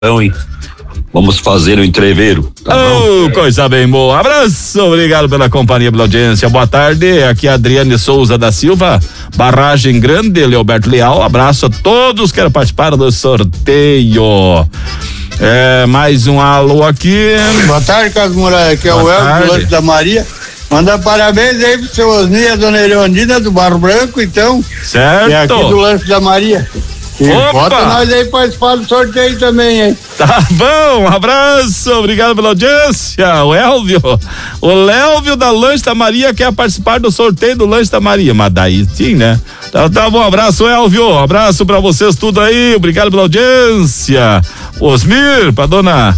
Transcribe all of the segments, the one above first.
e vamos fazer o entreveiro. Tá bom? Coisa bem boa. Abraço, obrigado pela companhia, pela audiência. Boa tarde, aqui é Adriane Souza da Silva, Barragem Grande, Leoberto Leal. Abraço a todos, quero participar do sorteio. Mais um alô aqui. Boa tarde, Carlos Moraes, aqui é o Elvio do Lanche da Maria. Manda parabéns aí pro seu Osni e a dona Leondina do Barro Branco, então. Certo. É aqui do Lanche da Maria. E bota nós aí participar do sorteio também, hein? Tá bom, um abraço, obrigado pela audiência. O Elvio da Lanche da Maria quer participar do sorteio do Lanche da Maria, mas daí sim, né? Tá bom, abraço, Elvio, abraço pra vocês tudo aí, obrigado pela audiência. Osmir, pra dona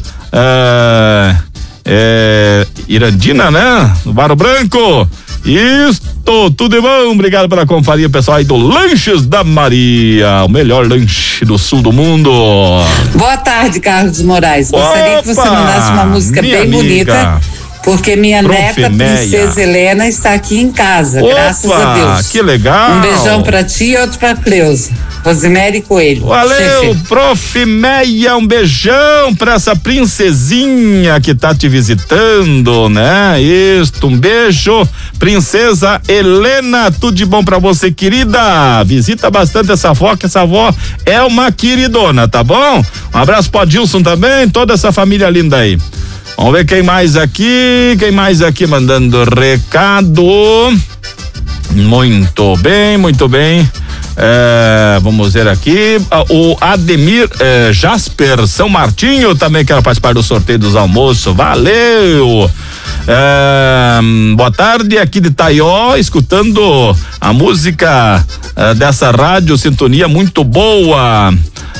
Irandina, né? No Barro Branco. Isto, tudo de bom, obrigado pela companhia, pessoal aí do Lanches da Maria, o melhor lanche do sul do mundo. Boa tarde, Carlos Moraes. Gostaria que você mandasse uma música bem bonita, porque minha neta, Princesa Helena, está aqui em casa, graças a Deus. Que legal. Um beijão pra ti e outro pra Cleusa. Rosemary Coelho. Valeu, Prof. Meia, um beijão pra essa princesinha que tá te visitando, né? Isto, um beijo, Princesa Helena, tudo de bom pra você, querida. Visita bastante essa avó, que essa avó é uma queridona, tá bom? Um abraço pro Adilson também, toda essa família linda aí. Vamos ver quem mais aqui mandando recado. Muito bem, muito bem. Vamos ver aqui, o Ademir Jasper São Martinho também quer participar do sorteio dos almoços, valeu. Boa tarde, aqui de Taió, escutando a música dessa rádio Sintonia muito boa.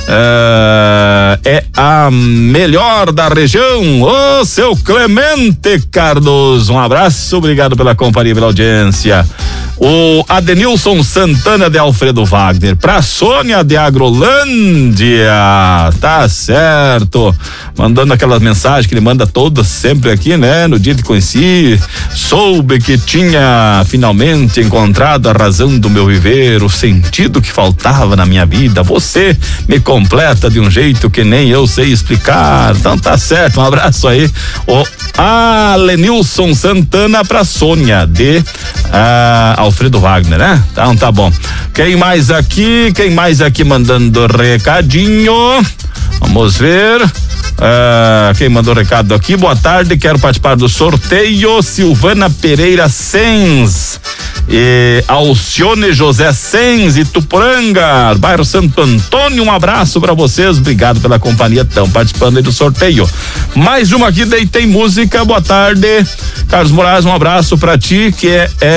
É a melhor da região, ô seu Clemente Cardoso, um abraço, obrigado pela companhia, pela audiência. O Adenilson Santana de Alfredo Wagner, pra Sônia de Agrolândia, tá certo, mandando aquelas mensagens que ele manda todas sempre aqui, né? No dia que conheci, soube que tinha finalmente encontrado a razão do meu viver, o sentido que faltava na minha vida, você me completa de um jeito que nem eu sei explicar, então tá certo, um abraço aí, o Alenilson Santana pra Sônia de Alfredo Wagner, né? Então tá bom. Quem mais aqui mandando recadinho? Vamos ver. Quem mandou recado aqui? Boa tarde, quero participar do sorteio. Silvana Pereira Sens e Alcione José Sens, Ituporanga, bairro Santo Antônio, um abraço pra vocês, obrigado pela companhia, estão participando aí do sorteio. Mais uma aqui, daí tem música. Boa tarde, Carlos Moraes, um abraço pra ti, que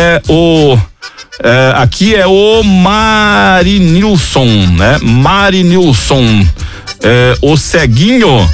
aqui é o Marinilson, né? Marinilson, o ceguinho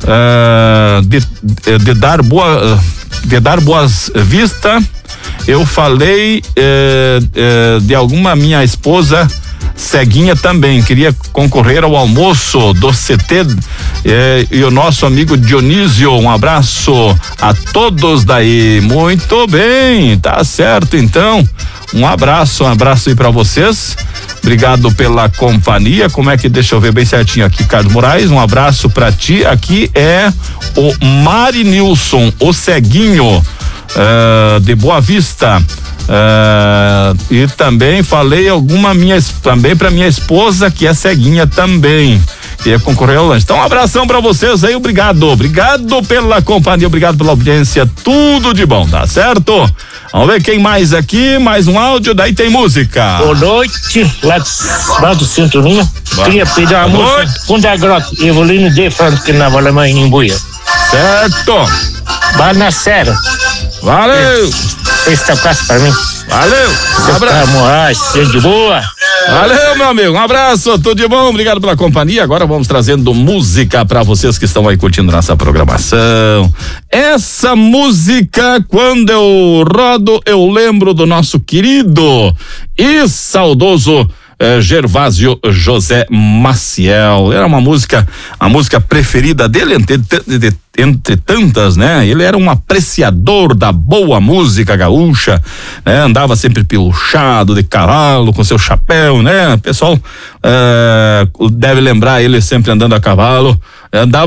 de dar boas vistas. Eu falei de alguma minha esposa ceguinha também, queria concorrer ao almoço do CT e o nosso amigo Dionísio, um abraço a todos daí. Muito bem, tá certo então, um abraço aí pra vocês, obrigado pela companhia. Como é que, deixa eu ver bem certinho aqui, Carlos Moraes, um abraço pra ti, aqui é o Marinilson, o ceguinho de Boa Vista, e também falei também pra minha esposa, que é ceguinha também, que ia concorrer ao lanche. Então, um abração pra vocês aí, obrigado pela companhia, obrigado pela audiência, tudo de bom, tá certo? Vamos ver quem mais aqui, mais um áudio, daí tem música. Boa noite, lá do Sintonia. Queria pedir uma música, Fundo da Grota, Evolino de Franco, que na Alemanha, em Buia. Certo. Vai na Serra. Valeu. Esse tocasse pra mim. Valeu. Um abraço. Moraes, de boa. Valeu, meu amigo. Um abraço, tudo de bom. Obrigado pela companhia. Agora vamos trazendo música pra vocês que estão aí curtindo nossa programação. Essa música, quando eu rodo, eu lembro do nosso querido e saudoso Gervásio José Maciel. Era a música preferida dele, entre tantas, né? Ele era um apreciador da boa música gaúcha, né? Andava sempre piluchado de cavalo, com seu chapéu, né? O pessoal deve lembrar ele sempre andando a cavalo, Andava